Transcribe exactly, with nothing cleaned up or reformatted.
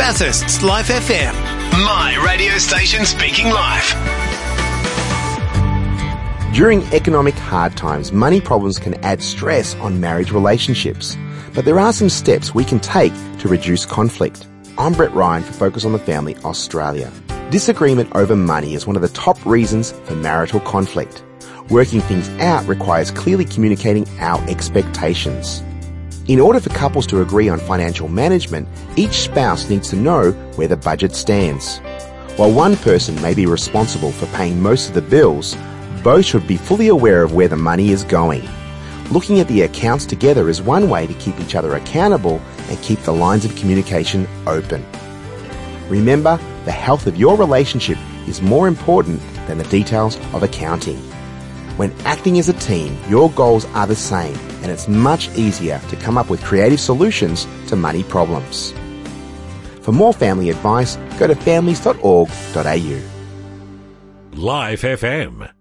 Bathurst's Life F M. My radio station speaking life. During economic hard times, money problems can add stress on marriage relationships. But there are some steps we can take to reduce conflict. I'm Brett Ryan for Focus on the Family Australia. Disagreement over money is one of the top reasons for marital conflict. Working things out requires clearly communicating our expectations. In order for couples to agree on financial management, each spouse needs to know where the budget stands. While one person may be responsible for paying most of the bills, both should be fully aware of where the money is going. Looking at the accounts together is one way to keep each other accountable and keep the lines of communication open. Remember, the health of your relationship is more important than the details of accounting. When acting as a team, your goals are the same, and it's much easier to come up with creative solutions to money problems. For more family advice, go to families dot org dot a u. Life F M.